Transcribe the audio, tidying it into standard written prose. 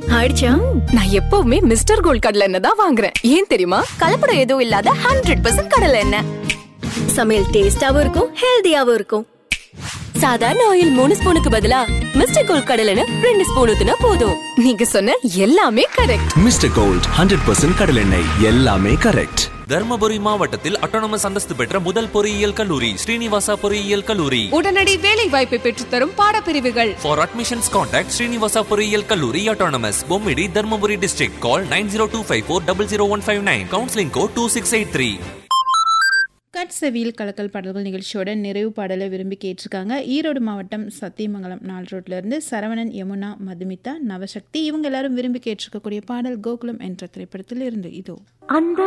ஆயிடுச்சா? நான் எப்பவுமே மிஸ்டர் கோல்ட் கடலை எண்ணெய் தான் வாங்குறேன். ஏன் தெரியுமா? கலப்படம் எதுவும் இல்லாத 100% கடலை எண்ணெய். சமையல் டேஸ்டாவும் இருக்கும், ஹெல்தியாவும் இருக்கும். சாதாரண ஆயில் 3 ஸ்பூனுக்கு பதிலா மிஸ்டர் கோல்ட் கடலை எண்ணெய் 2 ஸ்பூன் ஊத்துனா போதும். நீங்க சொன்ன எல்லாமே கரெக்ட். மிஸ்டர் கோல்ட் 100% கடலெண்ணெய், எல்லாமே கரெக்ட். தர்மபுரி மாவட்டத்தில் அட்டானமஸ் அந்தஸ்து பெற்ற முதல் பொறியியல் கல்லூரி ஸ்ரீனிவாசா பொறியியல் கல்லூரி. உடனடி வேலை வாய்ப்பை பெற்றுத்தரும் பாடப்பிரிவுகள். For admissions contact ஸ்ரீனிவாசா பொறியியல் கல்லூரி autonomous, Bommidi, Dharmapuri district. Call 9025400159. Counselling code 2683. கட்செவியில் கலக்கல் பாடல்கள் நிகழ்ச்சியோட நிறைவு பாடலை விரும்பி கேட்டிருக்காங்க. ஈரோடு மாவட்டம் சத்தியமங்கலம் 4 ரோட்லேருந்து சரவணன், யமுனா, மதுமிதா, நவசக்தி இவங்க எல்லாரும் விரும்பி கேட்டிருக்கக்கூடிய பாடல் கோகுலம் என்ற திரைப்படத்தில் இருந்து இதோ.